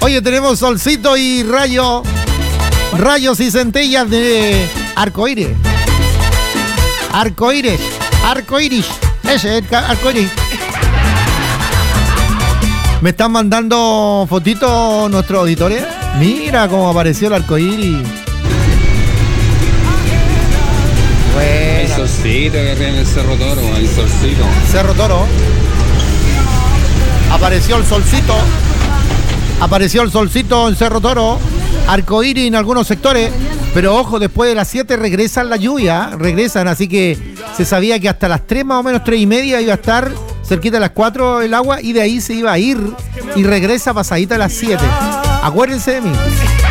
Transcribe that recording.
Oye, tenemos solcito y rayos y centellas de arcoíris. Arcoíris. Ese es el arcoíris. Me están mandando fotitos nuestros auditores. Mira cómo apareció el arcoíris. El solcito que arriba en el Cerro Toro, el solcito. Cerro Toro. Apareció el solcito en Cerro Toro. Arcoíris en algunos sectores. Pero ojo, después de las 7 regresan la lluvia. Regresan, así que se sabía que hasta las 3 más o menos, 3:30 iba a estar cerquita de las 4 el agua. Y de ahí se iba a ir y regresa pasadita a las 7. Acuérdense de mí.